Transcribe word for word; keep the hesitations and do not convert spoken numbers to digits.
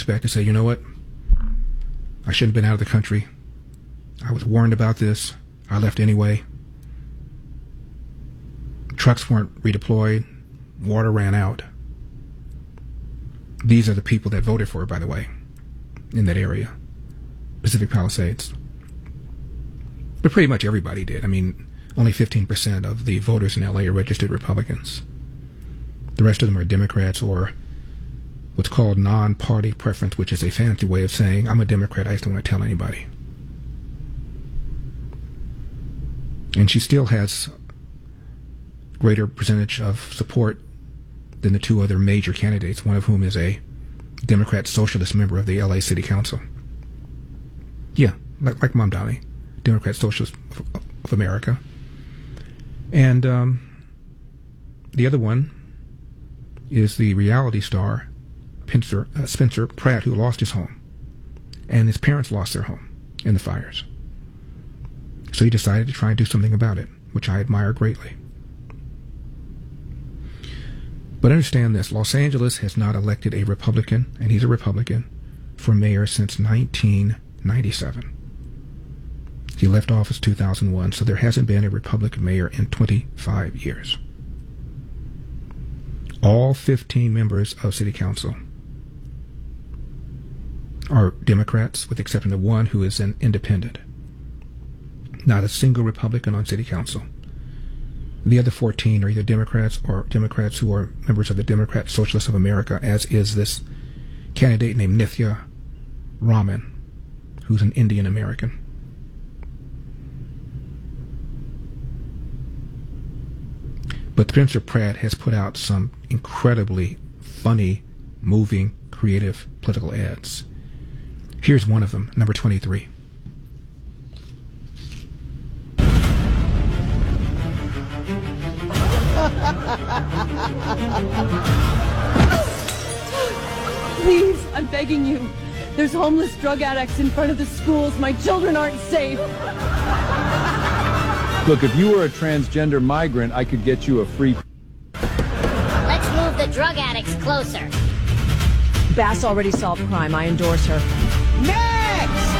self-respect and say, you know what? I shouldn't have been out of the country. I was warned about this. I left anyway. Trucks weren't redeployed. Water ran out. These are the people that voted for it, by the way, in that area, Pacific Palisades. But pretty much everybody did. I mean, only fifteen percent of the voters in L A are registered Republicans. The rest of them are Democrats or what's called non-party preference, which is a fancy way of saying, I'm a Democrat, I just don't want to tell anybody. And she still has greater percentage of support than the two other major candidates, one of whom is a Democrat socialist member of the L A City Council. Yeah, like, like Mamdani, Democrat Socialist of, of America. And um, the other one is the reality star, Spencer, uh, Spencer Pratt, who lost his home. And his parents lost their home in the fires. So he decided to try and do something about it, which I admire greatly. But understand this, Los Angeles has not elected a Republican, and he's a Republican, for mayor since nineteen ninety-seven. He left office two thousand one, so there hasn't been a Republican mayor in twenty-five years. All fifteen members of City Council are Democrats, with the exception of one who is an independent. Not a single Republican on City Council. The other fourteen are either Democrats or Democrats who are members of the Democrat Socialists of America, as is this candidate named Nithya Raman, who's an Indian American. But Spencer Pratt has put out some incredibly funny, moving, creative political ads. Here's one of them, number twenty-three. Please, I'm begging you. There's homeless drug addicts in front of the schools. My children aren't safe. Look, if you were a transgender migrant, I could get you a free... Let's move the drug addicts closer. Bass already solved crime. I endorse her. No!